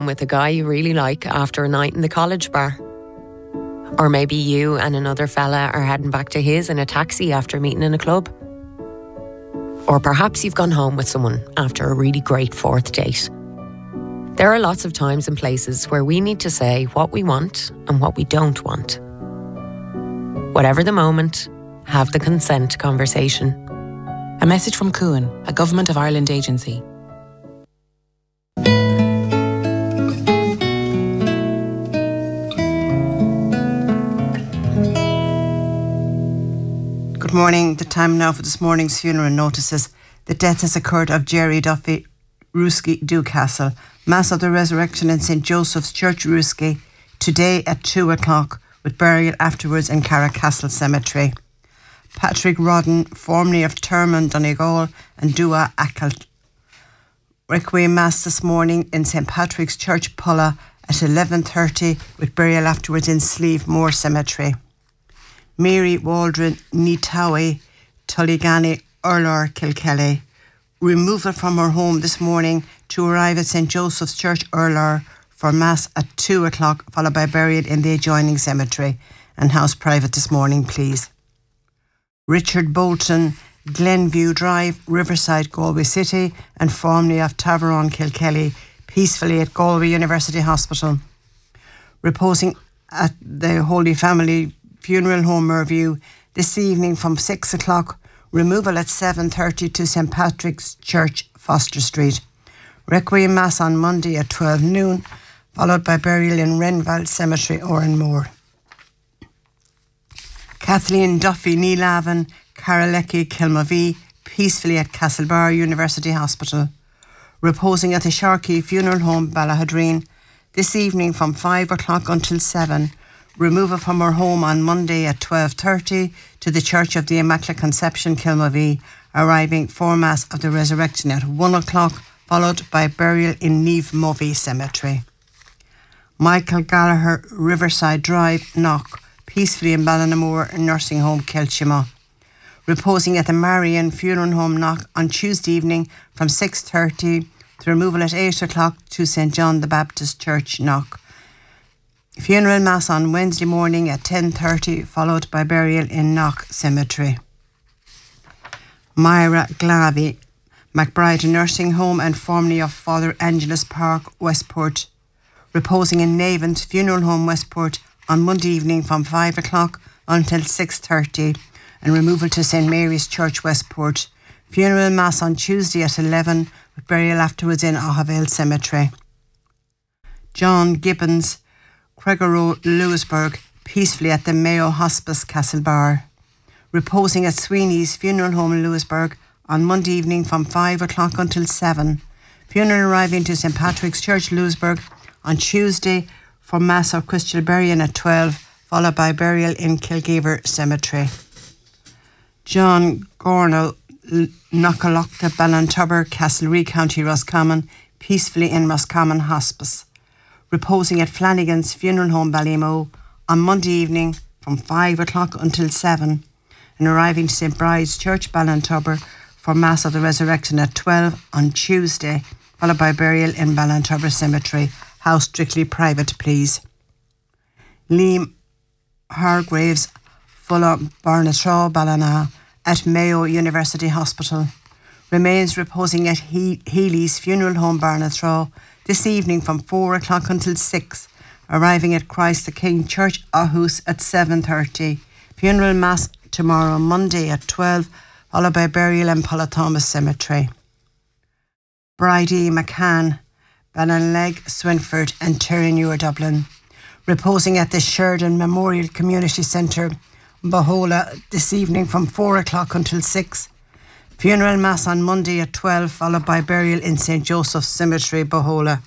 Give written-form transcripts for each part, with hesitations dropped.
with a guy you really like after a night in the college bar. Or maybe you and another fella are heading back to his in a taxi after meeting in a club. Or perhaps you've gone home with someone after a really great fourth date. There are lots of times and places where we need to say what we want and what we don't want. Whatever the moment, have the consent conversation. A message from Cuan, a Government of Ireland agency. Good morning. The time now for this morning's funeral notices. The death has occurred of Jerry Duffy, Ruski, Dewcastle. Mass of the Resurrection in St. Joseph's Church, Ruski, today at 2 o'clock, with burial afterwards in Carracastle Cemetery. Patrick Rodden, formerly of Termon, Donegal, and Dua Ackle. Requiem Mass this morning in St. Patrick's Church, Pulla, at 11:30, with burial afterwards in Slieve Moor Cemetery. Mary Waldron Nitawi, Tullygani, Urlar, Kilkelly. Removal from her home this morning to arrive at St. Joseph's Church, Urlar, for Mass at 2 o'clock, followed by burial in the adjoining cemetery, and house private this morning, please. Richard Bolton, Glenview Drive, Riverside, Galway City, and formerly of Taveron, Kilkelly, peacefully at Galway University Hospital. Reposing at the Holy Family Funeral Home, Merview, this evening from 6 o'clock, removal at 7:30 to St. Patrick's Church, Foster Street. Requiem Mass on Monday at 12 noon, followed by burial in Renval Cemetery, Oranmore. Kathleen Duffy, Neelavin, Caralecki, Kilmavee, peacefully at Castlebar University Hospital. Reposing at the Sharkey Funeral Home, Ballahadreen, this evening from 5 o'clock until 7. Removal from her home on Monday at 12:30 to the Church of the Immaculate Conception, Kilmavee, arriving for Mass of the Resurrection at 1 o'clock, followed by burial in Niamh Movie Cemetery. Michael Gallagher, Riverside Drive, Knock, peacefully in Ballinamore Nursing Home, Kelchima. Reposing at the Marion Funeral Home, Knock, on Tuesday evening from 6:30, to removal at 8 o'clock to St. John the Baptist Church, Knock. Funeral Mass on Wednesday morning at 10:30, followed by burial in Knock Cemetery. Myra Glavy, McBride Nursing Home and formerly of Father Angelus Park, Westport. Reposing in Navan's Funeral Home, Westport, on Monday evening from 5 o'clock until 6:30, and removal to St. Mary's Church, Westport. Funeral Mass on Tuesday at 11, with burial afterwards in Ahavale Cemetery. John Gibbons, Cregaro, Lewisburg, peacefully at the Mayo Hospice, Castlebar. Reposing at Sweeney's Funeral Home in Lewisburg on Monday evening from 5 o'clock until 7. Funeral arriving to St. Patrick's Church, Lewisburg, on Tuesday for Mass of Christian Burial at 12, followed by burial in Kilgaver Cemetery. John Gornell, Knockalocta, Ballantubber, Castlereagh, County Roscommon, peacefully in Roscommon Hospice. Reposing at Flanagan's Funeral Home, Ballymo, on Monday evening from 5 o'clock until 7, and arriving to St. Bride's Church, Ballantubber, for Mass of the Resurrection at 12 on Tuesday, followed by burial in Ballantubber Cemetery. House strictly private, please. Liam Hargraves, Fulham, Barnatraw, Ballina, at Mayo University Hospital. Remains reposing at Healy's Funeral Home, Barnatraw, this evening from 4 o'clock until 6, arriving at Christ the King Church, Aarhus, at 7:30. Funeral Mass tomorrow, Monday, at 12, followed by burial in Paula Thomas Cemetery. Bridie McCann, Ballinleg, Swinford, and Terranure, Dublin. Reposing at the Sheridan Memorial Community Centre, Bohola, this evening from 4 o'clock until 6. Funeral Mass on Monday at 12, followed by burial in St. Joseph's Cemetery, Bohola.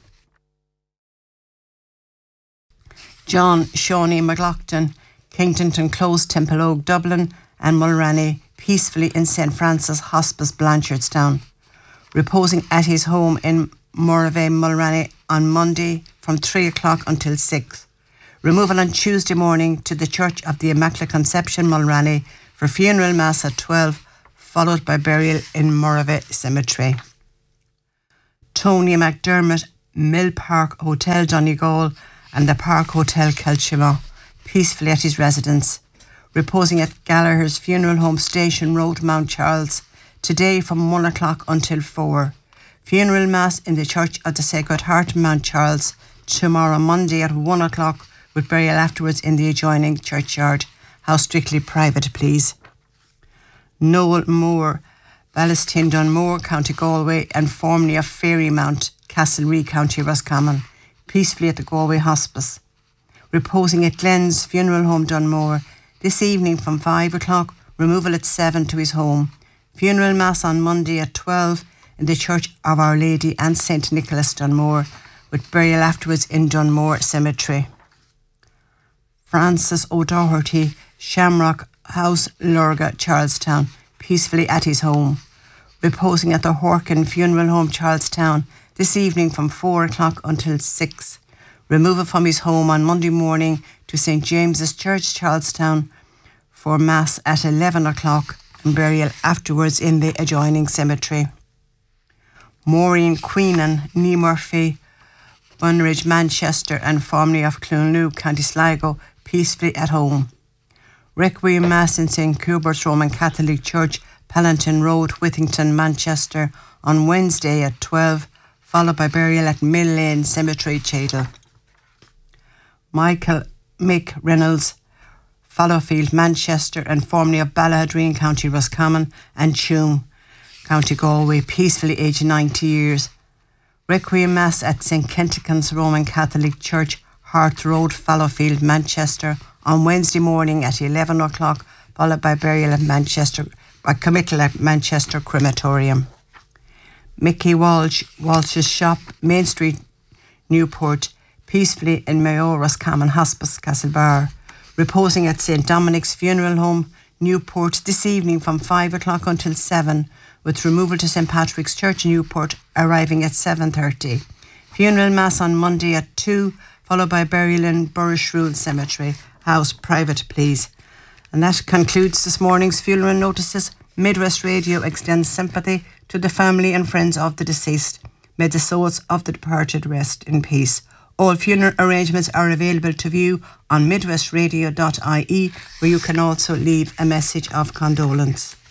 John Shawnee McLaughlin, Kington Close, Temple Dublin, and Mulranny, peacefully in St. Francis Hospice, Blanchardstown. Reposing at his home in Moravay, Mulranny, on Monday from 3 o'clock until 6. Removal on Tuesday morning to the Church of the Immaculate Conception, Mulranny, for funeral Mass at 12, followed by burial in Moravay Cemetery. Tony McDermott, Mill Park Hotel Donegal and the Park Hotel Kilchima, peacefully at his residence, reposing at Gallagher's Funeral Home Station Road, Mount Charles, today from 1 o'clock until 4. Funeral Mass in the Church of the Sacred Heart, Mount Charles, tomorrow Monday at 1 o'clock, with burial afterwards in the adjoining churchyard. House strictly private, please. Noel Moore, Ballastine Dunmore, County Galway, and formerly of Fairymount, Castlereagh, County Roscommon, peacefully at the Galway Hospice. Reposing at Glenn's Funeral Home, Dunmore, this evening from 5 o'clock, removal at 7 to his home. Funeral Mass on Monday at 12 in the Church of Our Lady and St Nicholas, Dunmore, with burial afterwards in Dunmore Cemetery. Francis O'Doherty, Shamrock House, Lurga, Charlestown, peacefully at his home. Reposing at the Horkin Funeral Home, Charlestown, this evening from 4 o'clock until 6. Removal from his home on Monday morning to St James's Church, Charlestown, for Mass at 11 o'clock and burial afterwards in the adjoining cemetery. Maureen Queenan, Nee Murphy, Bunridge, Manchester, and formerly of Clonlew, County Sligo, peacefully at home. Requiem Mass in St Cubert's Roman Catholic Church, Palanton Road, Withington, Manchester, on Wednesday at 12, followed by burial at Mill Lane Cemetery, Cheadle. Mick Reynolds, Fallowfield, Manchester, and formerly of Ballahadreen, County Roscommon, and Tuam, County Galway, peacefully aged 90 years. Requiem Mass at St Kentigern's Roman Catholic Church, Hart Road, Fallowfield, Manchester, on Wednesday morning at 11 o'clock, followed by burial at committal at Manchester Crematorium. Mickey Walsh, Walsh's Shop, Main Street, Newport, peacefully in Mayo Roscommon Hospice, Castlebar, reposing at St Dominic's Funeral Home, Newport, this evening from 5 o'clock until 7, with removal to St Patrick's Church, Newport, arriving at 7:30. Funeral Mass on Monday at 2, followed by burial in Burrishrule Cemetery. House private, please. And that concludes this morning's funeral notices. Midwest Radio extends sympathy to the family and friends of the deceased. May the souls of the departed rest in peace. All funeral arrangements are available to view on midwestradio.ie, where you can also leave a message of condolence.